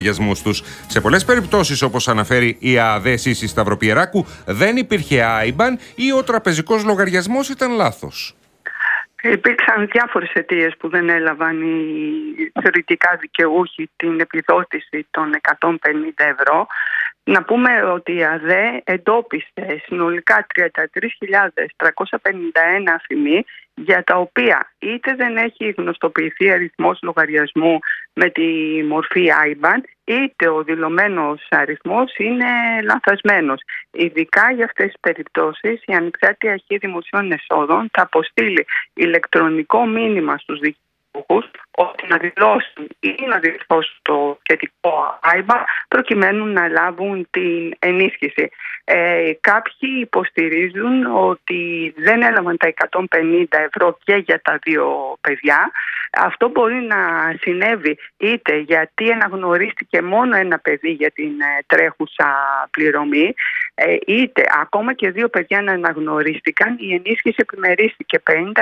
λογαριασμούς τους. Σε πολλές περιπτώσεις, όπως αναφέρει η ΑΑΔ Σύση Σταυροπιεράκου, δεν υπήρχε IBAN ή ο τραπεζικός λογαριασμός ήταν λάθος. Υπήρξαν διάφορες αιτίες που δεν έλαβαν οι θεωρητικά δικαιούχοι την επιδότηση των 150 ευρώ. Να πούμε ότι η ΑΔΕ εντόπισε συνολικά 33.351 αφημί, για τα οποία είτε δεν έχει γνωστοποιηθεί αριθμός λογαριασμού με τη μορφή IBAN, είτε ο δηλωμένος αριθμός είναι λανθασμένος. Ειδικά για αυτές τις περιπτώσεις, η Ανεξάρτητη Αρχή Δημοσίων Εσόδων θα αποστείλει ηλεκτρονικό μήνυμα στους δικαιούχους ότι να δηλώσουν ή να διορθώσουν το σχετικό IBAN προκειμένου να λάβουν την ενίσχυση. Κάποιοι υποστηρίζουν ότι δεν έλαβαν τα 150 ευρώ και για τα δύο παιδιά. Αυτό μπορεί να συνέβη είτε γιατί αναγνωρίστηκε μόνο ένα παιδί για την τρέχουσα πληρωμή, είτε ακόμα και δύο παιδιά να αναγνωρίστηκαν, η ενίσχυση επιμερίστηκε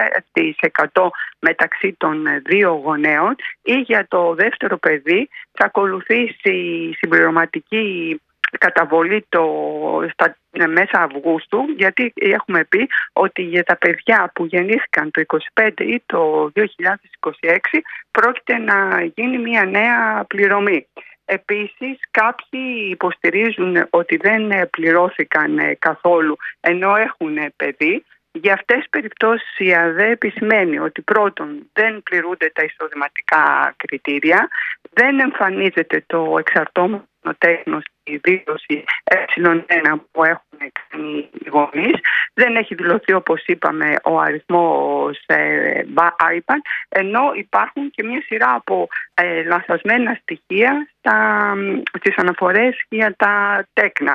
50% μεταξύ των δύο γονέων, ή για το δεύτερο παιδί θα ακολουθήσει η συμπληρωματική καταβολή στα μέσα Αυγούστου, γιατί έχουμε πει ότι για τα παιδιά που γεννήθηκαν το 2025 ή το 2026 πρόκειται να γίνει μια νέα πληρωμή. Επίσης, κάποιοι υποστηρίζουν ότι δεν πληρώθηκαν καθόλου ενώ έχουν παιδί. Για αυτές τις περιπτώσεις η ΑΔΕ επισημαίνει ότι πρώτον δεν πληρούνται τα εισοδηματικά κριτήρια, δεν εμφανίζεται το εξαρτώμενο τέκνος στη δήλωση ε1 που έχουν κάνει οι γονείς, δεν έχει δηλωθεί, όπως είπαμε, ο αριθμός IBAN, ενώ υπάρχουν και μια σειρά από λανθασμένα στοιχεία στις αναφορές για τα τέκνα.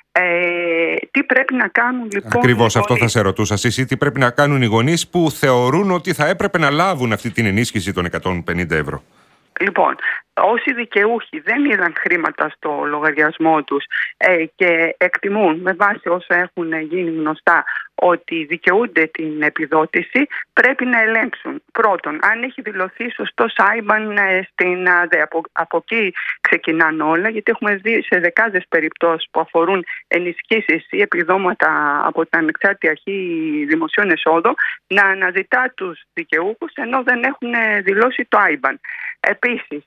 Τι πρέπει να κάνουν λοιπόν? Ακριβώς αυτό θα σε ρωτούσα, Σύση. Τι πρέπει να κάνουν οι γονείς που θεωρούν ότι θα έπρεπε να λάβουν αυτή την ενίσχυση των 150 ευρώ? Λοιπόν, όσοι δικαιούχοι δεν είδαν χρήματα στο λογαριασμό τους και εκτιμούν με βάση όσα έχουν γίνει γνωστά ότι δικαιούνται την επιδότηση, πρέπει να ελέγξουν πρώτον αν έχει δηλωθεί σωστός IBAN στην ΑΔΕ. Από εκεί ξεκινάνε όλα, γιατί έχουμε δει σε δεκάδες περιπτώσεις που αφορούν ενισχύσεις ή επιδόματα από την Ανεξάρτητη Αρχή Δημοσίων Εσόδων να αναζητά τους δικαιούχους ενώ δεν έχουν δηλώσει το IBAN. Επίσης,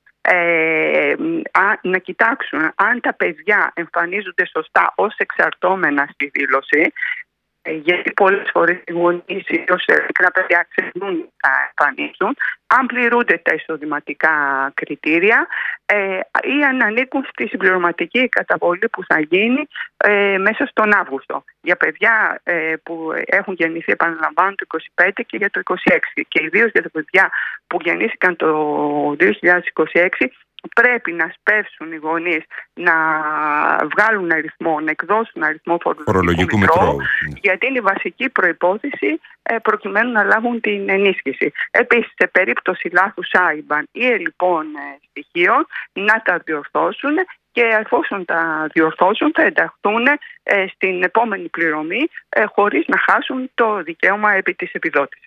να κοιτάξουν αν τα παιδιά εμφανίζονται σωστά ως εξαρτώμενα στη δήλωση, γιατί πολλές φορές οι γονείς ή μικρά παιδιά ξεχνούν να εμφανίζουν, αν πληρούνται τα εισοδηματικά κριτήρια ή αν ανήκουν στη συμπληρωματική καταβολή που θα γίνει μέσα στον Αύγουστο. Για παιδιά που έχουν γεννηθεί, επαναλαμβάνω, το 25 και για το 26, και ιδίως για τα παιδιά που γεννήθηκαν το 2026, πρέπει να σπεύσουν οι γονείς να βγάλουν αριθμό, να εκδώσουν αριθμό φορολογικού μητρώου, γιατί είναι η βασική προϋπόθεση προκειμένου να λάβουν την ενίσχυση. Επίσης, σε περίπτωση λάθους IBAN ή λοιπόν στοιχείων, να τα διορθώσουν, και εφόσον τα διορθώσουν θα ενταχθούν στην επόμενη πληρωμή χωρίς να χάσουν το δικαίωμα επί της επιδότησης.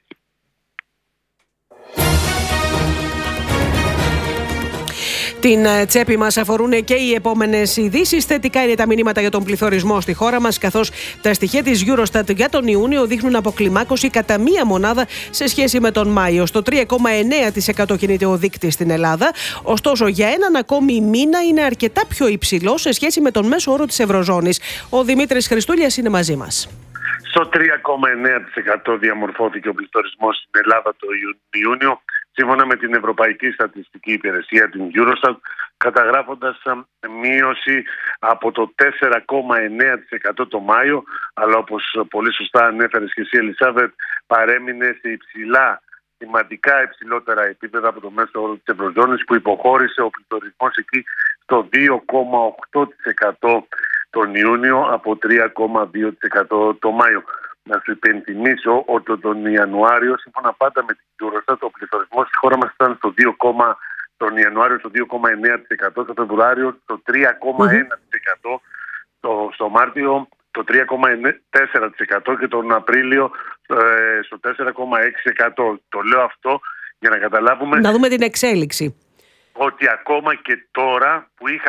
Την τσέπη μας αφορούν και οι επόμενες ειδήσεις. Θετικά είναι τα μηνύματα για τον πληθωρισμό στη χώρα μας, καθώς τα στοιχεία της Eurostat για τον Ιούνιο δείχνουν αποκλιμάκωση κατά μία μονάδα σε σχέση με τον Μάιο. Στο 3,9% κινείται ο δείκτης στην Ελλάδα. Ωστόσο, για έναν ακόμη μήνα είναι αρκετά πιο υψηλό σε σχέση με τον μέσο όρο της Ευρωζώνης. Ο Δημήτρης Χριστούλιας είναι μαζί μας. Στο 3,9% διαμορφώθηκε ο πληθωρισμός στην Ελλάδα το Ιούνιο, σύμφωνα με την Ευρωπαϊκή Στατιστική Υπηρεσία, την Eurostat, καταγράφοντας μείωση από το 4,9% το Μάιο, αλλά όπως πολύ σωστά ανέφερες και εσύ, Ελισάβετ, παρέμεινε σε σημαντικά υψηλότερα επίπεδα από το μέσο όρο της Ευρωζώνης, που υποχώρησε ο πληθωρισμός εκεί στο 2,8% τον Ιούνιο από 3,2% το Μάιο. Να σου υπενθυμίσω ότι τον Ιανουάριο, σύμφωνα πάντα με την Eurostat, ο πληθωρισμός στη χώρα μας ήταν τον Ιανουάριο στο 2,9%, στο Φεβρουάριο στο 3,1%, στο Μάρτιο το 3,4% και τον Απρίλιο στο 4,6%. Το λέω αυτό για να καταλάβουμε. Να δούμε την εξέλιξη. ότι ακόμα και τώρα που είχα